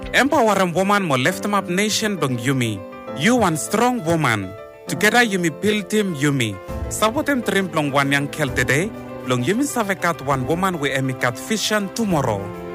Empower a woman mo lift up nation bang Yumi. You one strong woman. Together Yumi build team Yumi. Sabotem trim plong one yang kel today. Long Yumi savekat one woman we emikat vision tomorrow.